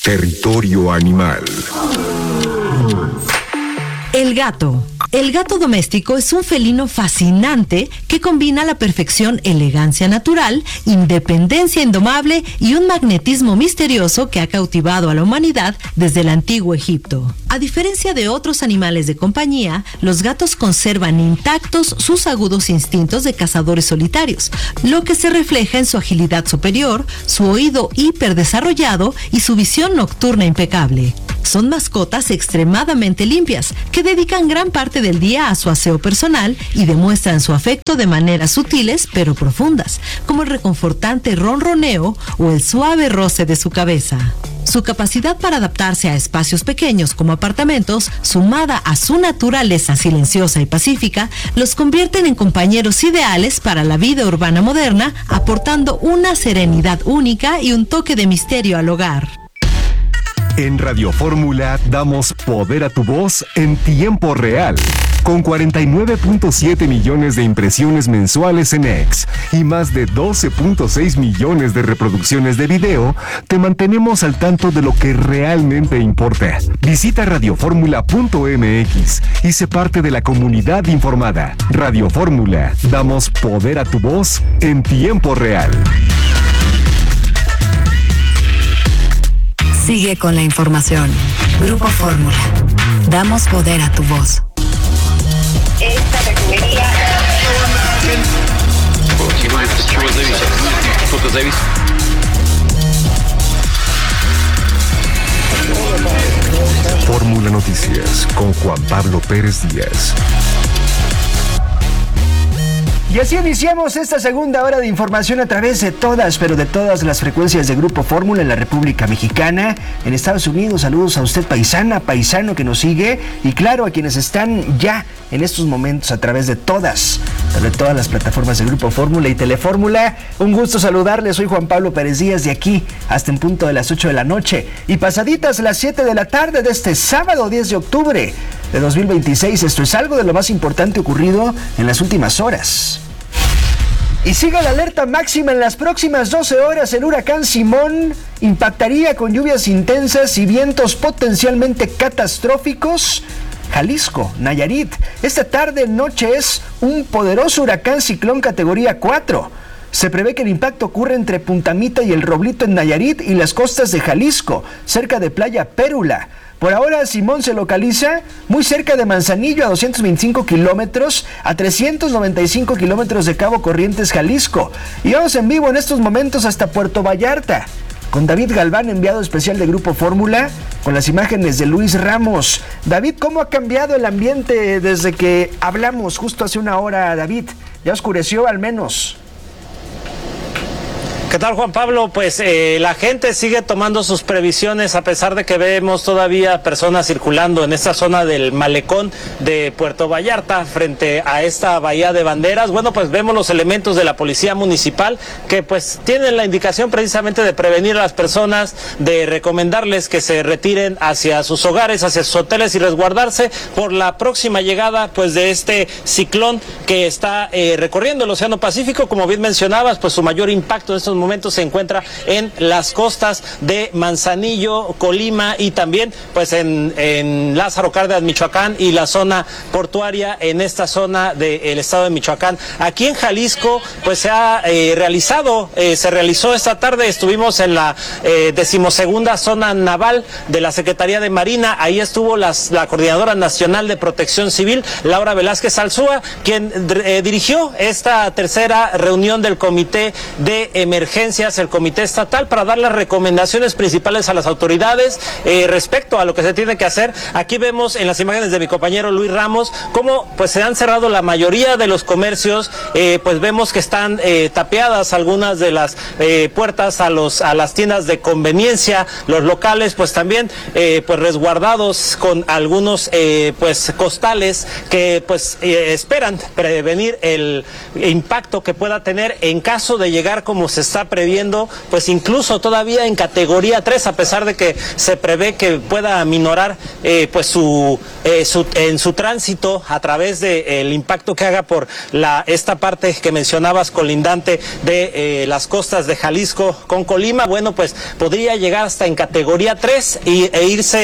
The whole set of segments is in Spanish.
Territorio Animal. El gato. El gato doméstico es un felino fascinante que combina a la perfección elegancia natural, independencia indomable y un magnetismo misterioso que ha cautivado a la humanidad desde el antiguo Egipto. A diferencia de otros animales de compañía, los gatos conservan intactos sus agudos instintos de cazadores solitarios, lo que se refleja en su agilidad superior, su oído hiperdesarrollado y su visión nocturna impecable. Son mascotas extremadamente limpias, que dedican gran parte del día a su aseo personal y demuestran su afecto de maneras sutiles pero profundas, como el reconfortante ronroneo o el suave roce de su cabeza. Su capacidad para adaptarse a espacios pequeños como apartamentos, sumada a su naturaleza silenciosa y pacífica, los convierten en compañeros ideales para la vida urbana moderna, aportando una serenidad única y un toque de misterio al hogar. En Radio Fórmula damos poder a tu voz en tiempo real. Con 49.7 millones de impresiones mensuales en X y más de 12.6 millones de reproducciones de video, te mantenemos al tanto de lo que realmente importa. Visita radioformula.mx y sé parte de la comunidad informada. Radio Fórmula, damos poder a tu voz en tiempo real. Sigue con la información. Grupo Fórmula. Damos poder a tu voz. Esta refinería... Fórmula Noticias con Juan Pablo Pérez Díaz. Y así iniciamos esta segunda hora de información a través de todas, pero de todas las frecuencias de Grupo Fórmula en la República Mexicana, en Estados Unidos. Saludos a usted, paisana, paisano que nos sigue, y claro, a quienes están ya en estos momentos a través de todas las plataformas de Grupo Fórmula y Telefórmula. Un gusto saludarles, soy Juan Pablo Pérez Díaz, de aquí hasta en punto de las 8 de la noche y pasaditas las 7 de la tarde de este sábado 10 de octubre de 2026. Esto es algo de lo más importante ocurrido en las últimas horas. Y sigue la alerta máxima. En las próximas 12 horas el huracán Simón impactaría con lluvias intensas y vientos potencialmente catastróficos Jalisco, Nayarit. Esta tarde-noche es un poderoso huracán ciclón categoría 4. Se prevé que el impacto ocurra entre Punta Mita y El Roblito en Nayarit y las costas de Jalisco, cerca de Playa Pérula. Por ahora, Simón se localiza muy cerca de Manzanillo, a 225 kilómetros, a 395 kilómetros de Cabo Corrientes, Jalisco. Y vamos en vivo en estos momentos hasta Puerto Vallarta, con David Galván, enviado especial de Grupo Fórmula, con las imágenes de Luis Ramos. David, ¿cómo ha cambiado el ambiente desde que hablamos justo hace una hora, David? ¿Ya oscureció al menos? ¿Qué tal, Juan Pablo? Pues la gente sigue tomando sus previsiones a pesar de que vemos todavía personas circulando en esta zona del malecón de Puerto Vallarta frente a esta bahía de banderas. Bueno, pues vemos los elementos de la policía municipal que pues tienen la indicación precisamente de prevenir a las personas, de recomendarles que se retiren hacia sus hogares, hacia sus hoteles y resguardarse por la próxima llegada pues de este ciclón que está recorriendo el Océano Pacífico. Como bien mencionabas, pues su mayor impacto en estos momentos se encuentra en las costas de Manzanillo, Colima y también pues en Lázaro Cárdenas, Michoacán, y la zona portuaria en esta zona del estado de Michoacán. Aquí en Jalisco pues se realizó esta tarde, estuvimos en la 12ª zona naval de la Secretaría de Marina. Ahí estuvo la Coordinadora Nacional de Protección Civil, Laura Velázquez Alzúa, quien dirigió esta tercera reunión del Comité de Emergencias, el Comité Estatal, para dar las recomendaciones principales a las autoridades respecto a lo que se tiene que hacer. Aquí vemos en las imágenes de mi compañero Luis Ramos cómo pues se han cerrado la mayoría de los comercios, pues vemos que están tapiadas algunas de las puertas a las tiendas de conveniencia, los locales pues también pues resguardados con algunos pues costales que pues esperan prevenir el impacto que pueda tener en caso de llegar, como se está está previendo pues incluso todavía en categoría 3, a pesar de que se prevé que pueda minorar pues en su tránsito a través del impacto que haga por esta parte que mencionabas colindante de las costas de Jalisco con Colima. Bueno, pues podría llegar hasta en categoría 3 e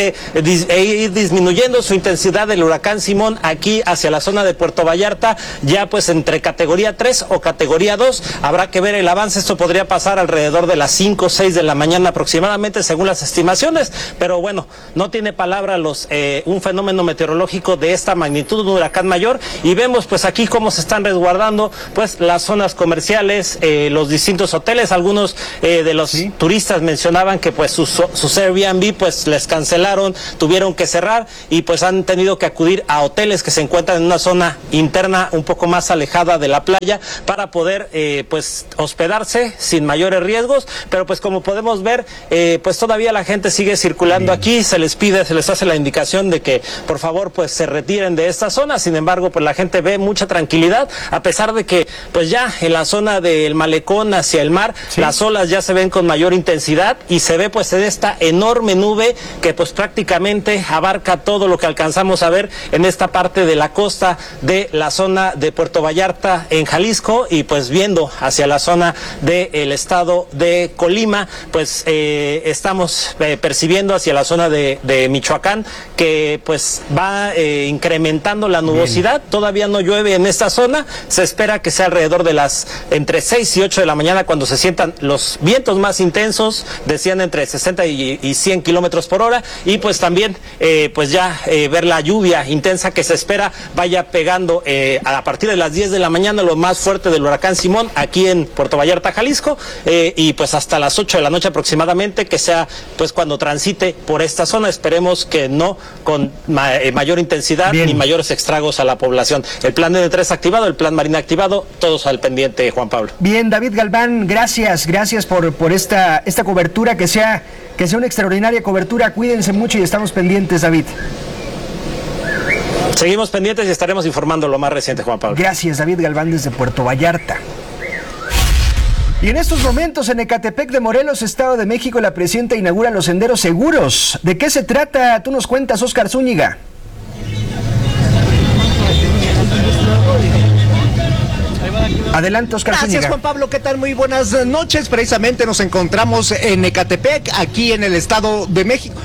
ir disminuyendo su intensidad del huracán Simón aquí hacia la zona de Puerto Vallarta, ya pues entre categoría 3 o categoría 2. Habrá que ver el avance. Esto podría pasar alrededor de las 5 o 6 de la mañana aproximadamente, según las estimaciones, pero bueno, no tiene palabra un fenómeno meteorológico de esta magnitud, un huracán mayor, y vemos pues aquí cómo se están resguardando pues las zonas comerciales, los distintos hoteles. Algunos de los turistas mencionaban que pues sus Airbnb pues les cancelaron, tuvieron que cerrar y pues han tenido que acudir a hoteles que se encuentran en una zona interna un poco más alejada de la playa para poder pues hospedarse sin mayores riesgos. Pero pues como podemos ver, pues todavía la gente sigue circulando aquí, se les hace la indicación de que por favor pues se retiren de esta zona. Sin embargo, pues la gente ve mucha tranquilidad, a pesar de que pues ya en la zona del malecón hacia el mar, las olas ya se ven con mayor intensidad y se ve pues en esta enorme nube que pues prácticamente abarca todo lo que alcanzamos a ver en esta parte de la costa de la zona de Puerto Vallarta en Jalisco, y pues viendo hacia la zona del estado de Colima, pues estamos percibiendo hacia la zona de Michoacán que pues va incrementando la nubosidad. Todavía no llueve en esta zona, se espera que sea alrededor de las entre 6 y 8 de la mañana cuando se sientan los vientos más intensos, decían entre 60 y 100 kilómetros por hora, y pues también pues ya ver la lluvia intensa que se espera vaya pegando a partir de las 10 de la mañana, lo más fuerte del huracán Simón aquí en Puerto Vallarta, Jalisco, y pues hasta las 8 de la noche aproximadamente, que sea pues cuando transite por esta zona. Esperemos que no con mayor intensidad ni mayores estragos a la población. El plan N3 activado, el plan Marina activado, todos al pendiente, Juan Pablo. Bien, David Galván, gracias por esta cobertura, que sea una extraordinaria cobertura. Cuídense mucho y estamos pendientes, David. Seguimos pendientes y estaremos informando lo más reciente, Juan Pablo. Gracias, David Galván, desde Puerto Vallarta. Y en estos momentos en Ecatepec de Morelos, Estado de México, la presidenta inaugura los senderos seguros. ¿De qué se trata? Tú nos cuentas, Óscar Zúñiga. Adelante, Óscar Zúñiga. Gracias, Juan Pablo. ¿Qué tal? Muy buenas noches. Precisamente nos encontramos en Ecatepec, aquí en el Estado de México.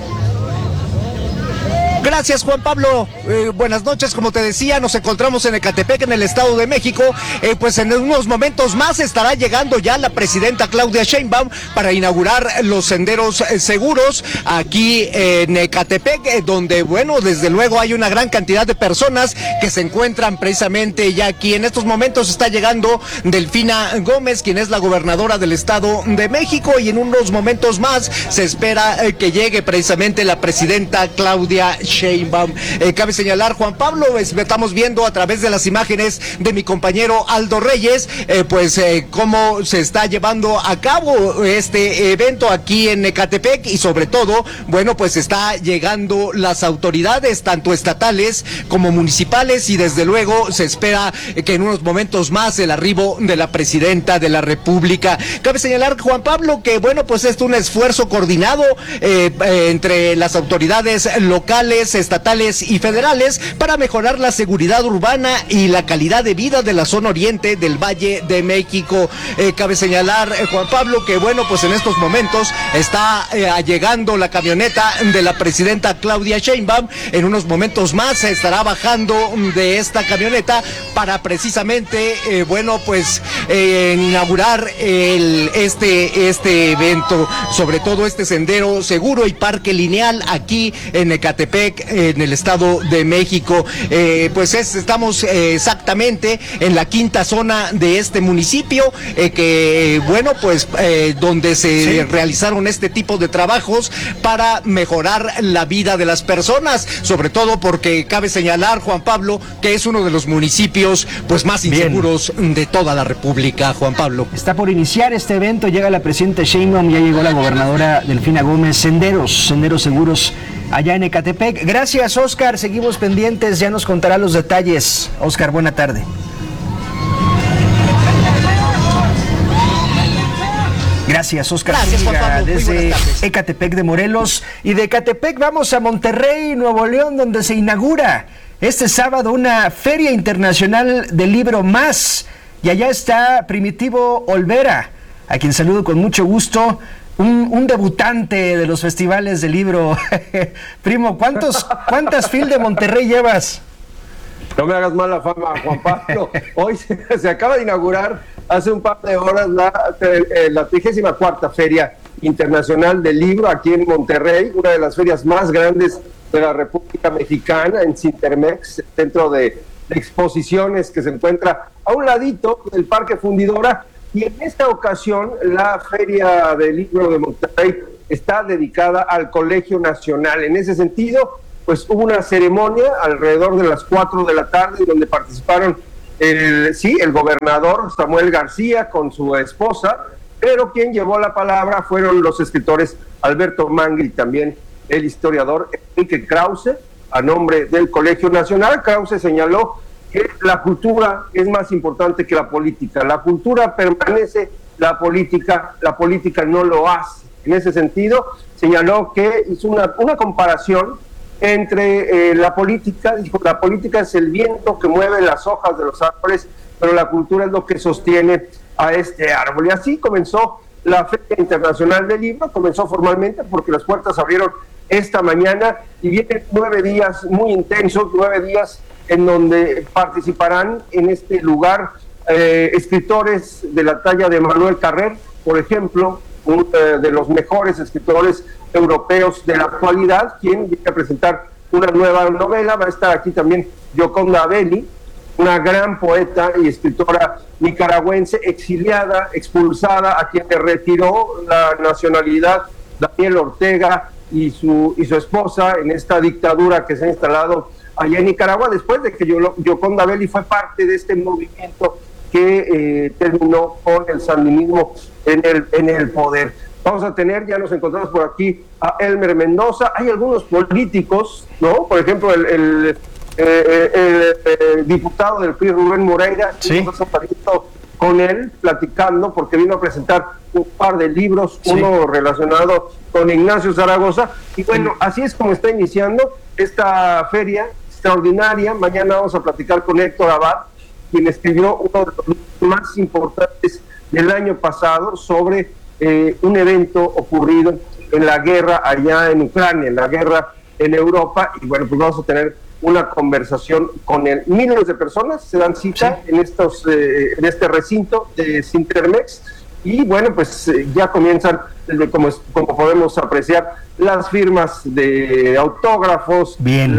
Gracias, Juan Pablo. Buenas noches. Como te decía, nos encontramos en Ecatepec, en el Estado de México. Pues en unos momentos más estará llegando ya la presidenta Claudia Sheinbaum para inaugurar los senderos seguros aquí en Ecatepec, donde, bueno, desde luego hay una gran cantidad de personas que se encuentran precisamente ya aquí. En estos momentos está llegando Delfina Gómez, quien es la gobernadora del Estado de México, y en unos momentos más se espera que llegue precisamente la presidenta Claudia Sheinbaum. Cabe señalar, Juan Pablo, estamos viendo a través de las imágenes de mi compañero Aldo Reyes, cómo se está llevando a cabo este evento aquí en Ecatepec, y sobre todo, bueno, pues está llegando las autoridades, tanto estatales como municipales, y desde luego se espera que en unos momentos más el arribo de la presidenta de la República. Cabe señalar, Juan Pablo, que bueno, pues es un esfuerzo coordinado entre las autoridades locales, estatales y federales para mejorar la seguridad urbana y la calidad de vida de la zona oriente del Valle de México. Cabe señalar, Juan Pablo, que bueno, pues en estos momentos está llegando la camioneta de la presidenta Claudia Sheinbaum. En unos momentos más se estará bajando de esta camioneta para precisamente, bueno, pues inaugurar este evento, sobre todo este sendero seguro y parque lineal aquí en Ecatepec, en el Estado de México. Estamos exactamente en la quinta zona de este municipio, que bueno, pues donde se realizaron este tipo de trabajos para mejorar la vida de las personas, sobre todo porque cabe señalar, Juan Pablo, que es uno de los municipios pues más inseguros de toda la República, Juan Pablo. Está por iniciar este evento, llega la presidenta Sheinbaum, ya llegó la gobernadora Delfina Gómez. Senderos seguros allá en Ecatepec. Gracias, Óscar, seguimos pendientes, ya nos contará los detalles. Óscar, buena tarde. Gracias, Oscar. Gracias, Juan Pablo. Muy desde buenas tardes. Ecatepec de Morelos. Y de Ecatepec vamos a Monterrey, Nuevo León, donde se inaugura este sábado una Feria Internacional del Libro Más. Y allá está Primitivo Olvera, a quien saludo con mucho gusto. Un debutante de los festivales de libro. Primo, ¿cuántas FIL de Monterrey llevas? No me hagas mala fama, Juan Pablo. Hoy se acaba de inaugurar hace un par de horas la 34ª Feria Internacional del Libro aquí en Monterrey, una de las ferias más grandes de la República Mexicana, en Cintermex, centro de exposiciones que se encuentra a un ladito del Parque Fundidora. Y en esta ocasión la Feria del Libro de Monterrey está dedicada al Colegio Nacional. En ese sentido, pues hubo una ceremonia alrededor de las 4 de la tarde donde participaron el gobernador Samuel García con su esposa, pero quien llevó la palabra fueron los escritores Alberto Mangel y también el historiador Enrique Krause, a nombre del Colegio Nacional. Krause señaló que la cultura es más importante que la política. La cultura permanece, la política no lo hace. En ese sentido, señaló que hizo una comparación entre la política. Dijo, la política es el viento que mueve las hojas de los árboles, pero la cultura es lo que sostiene a este árbol. Y así comenzó la Feria Internacional del Libro, comenzó formalmente porque las puertas abrieron esta mañana y vienen 9 días muy intensos, 9 días en donde participarán en este lugar escritores de la talla de Manuel Carrer, por ejemplo, uno de los mejores escritores europeos de la actualidad, quien viene a presentar una nueva novela. Va a estar aquí también Gioconda Belli, una gran poeta y escritora nicaragüense, exiliada, expulsada, a quien le retiró la nacionalidad Daniel Ortega y su esposa en esta dictadura que se ha instalado allá en Nicaragua, después de que Gioconda Belli fue parte de este movimiento que terminó con el sandinismo en el poder. Vamos a tener, ya nos encontramos por aquí, a Elmer Mendoza. Hay algunos políticos, ¿no? Por ejemplo, el diputado del PRI, Rubén Moreira, sí, con él, platicando, porque vino a presentar un par de libros, sí, uno relacionado con Ignacio Zaragoza. Y bueno, así es como está iniciando esta feria extraordinaria. Mañana vamos a platicar con Héctor Abad, quien escribió uno de los libros más importantes del año pasado sobre un evento ocurrido en la guerra allá en Ucrania, en la guerra en Europa. Y bueno, pues vamos a tener una conversación con él. Miles de personas se dan cita, sí, en este recinto de Cintermex. Y bueno, pues ya comienzan, como podemos apreciar, las firmas de autógrafos,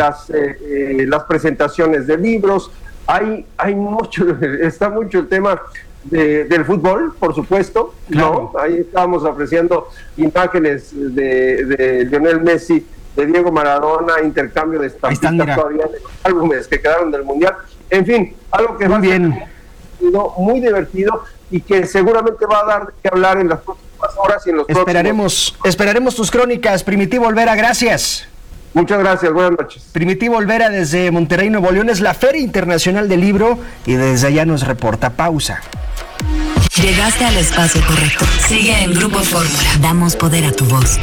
las presentaciones de libros. Hay mucho, está mucho el tema del fútbol, por supuesto, claro, ¿no? Ahí estábamos apreciando imágenes de Lionel Messi, de Diego Maradona, intercambio de estampitas todavía de los álbumes que quedaron del Mundial. En fin, algo que va a ser muy divertido y que seguramente va a dar que hablar en las próximas horas y en los próximos. Esperaremos tus crónicas, Primitivo Olvera, gracias. Muchas gracias, buenas noches. Primitivo Olvera desde Monterrey, Nuevo León, es la Feria Internacional del Libro y desde allá nos reporta. Pausa. Llegaste al espacio correcto. Sigue en Grupo Fórmula. Damos poder a tu voz.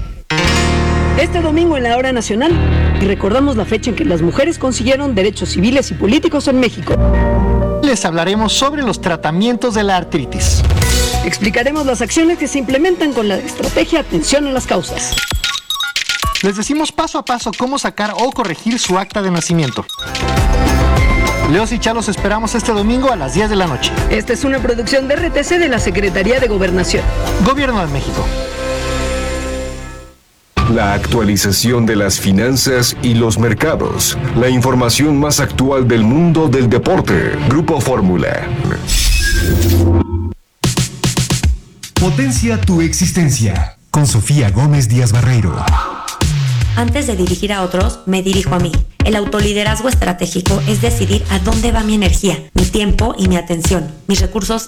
Este domingo en la Hora Nacional y recordamos la fecha en que las mujeres consiguieron derechos civiles y políticos en México. Les hablaremos sobre los tratamientos de la artritis. Explicaremos las acciones que se implementan con la estrategia Atención a las Causas. Les decimos paso a paso cómo sacar o corregir su acta de nacimiento. Leos y Chalos esperamos este domingo a las 10 de la noche. Esta es una producción de RTC de la Secretaría de Gobernación. Gobierno de México. La actualización de las finanzas y los mercados. La información más actual del mundo del deporte. Grupo Fórmula. Potencia tu existencia. Con Sofía Gómez Díaz Barreiro. Antes de dirigir a otros, me dirijo a mí. El autoliderazgo estratégico es decidir a dónde va mi energía, mi tiempo y mi atención, mis recursos